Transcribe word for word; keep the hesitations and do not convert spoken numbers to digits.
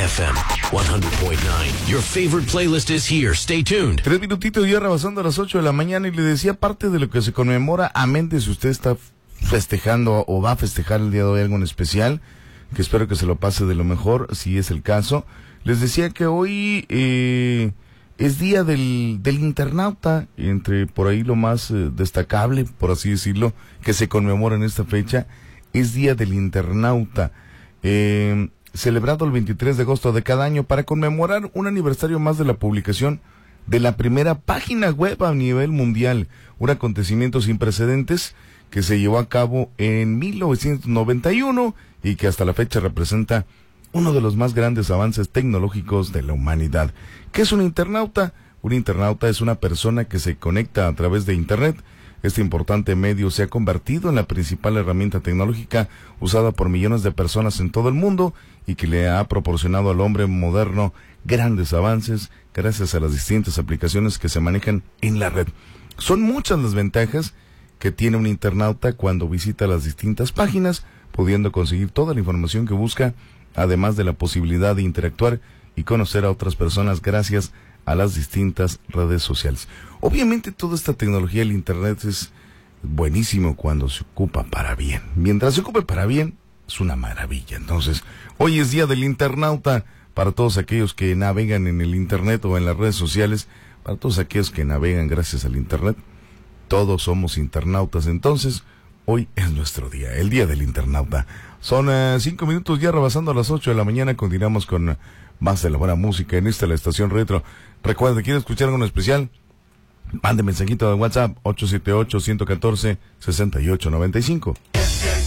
F M one hundred point nine. Your favorite playlist is here. Stay tuned. Tres minutitos ya rebasando a las ocho de la mañana y le decía parte de lo que se conmemora, amén de si usted está festejando o va a festejar el día de hoy algo en especial, que espero que se lo pase de lo mejor, si es el caso. Les decía que hoy eh, es día del, del internauta, entre por ahí lo más eh, destacable, por así decirlo, que se conmemora en esta fecha, es día del internauta. Eh, celebrado el veintitrés de agosto de cada año para conmemorar un aniversario más de la publicación de la primera página web a nivel mundial, un acontecimiento sin precedentes que se llevó a cabo en mil novecientos noventa y uno y que hasta la fecha representa uno de los más grandes avances tecnológicos de la humanidad. ¿Qué es un internauta? Un internauta es una persona que se conecta a través de Internet. Este importante medio se ha convertido en la principal herramienta tecnológica usada por millones de personas en todo el mundo y que le ha proporcionado al hombre moderno grandes avances gracias a las distintas aplicaciones que se manejan en la red. Son muchas las ventajas que tiene un internauta cuando visita las distintas páginas, pudiendo conseguir toda la información que busca, además de la posibilidad de interactuar y conocer a otras personas gracias a las distintas redes sociales. Obviamente toda esta tecnología del Internet es buenísimo cuando se ocupa para bien. Mientras se ocupe para bien, es una maravilla. Entonces, hoy es día del internauta para todos aquellos que navegan en el Internet o en las redes sociales, para todos aquellos que navegan gracias al Internet. Todos somos internautas, entonces hoy es nuestro día, el día del internauta. Son uh, cinco minutos ya rebasando a las ocho de la mañana, continuamos con uh, más de la buena música en esta la estación retro. Recuerden, ¿quieren escuchar algo especial? Mande mensajito de WhatsApp ocho siete ocho, uno uno cuatro, seis ocho nueve cinco.